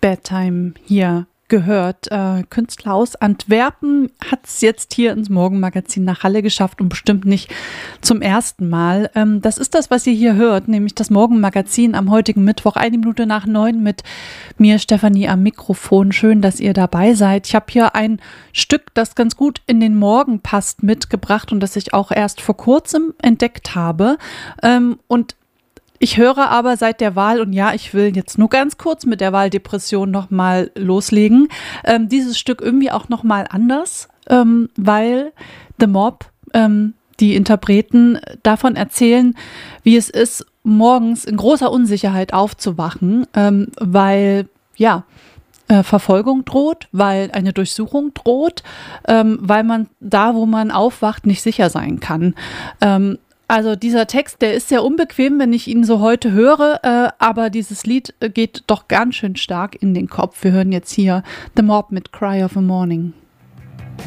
Bedtime hier gehört. Künstler aus Antwerpen hat es jetzt hier ins Morgenmagazin nach Halle geschafft und bestimmt nicht zum ersten Mal. Das ist das, was ihr hier hört, nämlich das Morgenmagazin am heutigen Mittwoch, 8:01 mit mir, Stefanie, am Mikrofon. Schön, dass ihr dabei seid. Ich habe hier ein Stück, das ganz gut in den Morgen passt, mitgebracht und das ich auch erst vor kurzem entdeckt habe. Und ich höre aber seit der Wahl, und ja, ich will jetzt nur ganz kurz mit der Wahldepression nochmal loslegen, dieses Stück irgendwie auch nochmal anders, weil The Mob, die Interpreten, davon erzählen, wie es ist, morgens in großer Unsicherheit aufzuwachen, weil, ja, Verfolgung droht, weil eine Durchsuchung droht, weil man da, wo man aufwacht, nicht sicher sein kann. Also dieser Text, der ist sehr unbequem, wenn ich ihn so heute höre, aber dieses Lied geht doch ganz schön stark in den Kopf. Wir hören jetzt hier The Mob mit Cry of a Morning.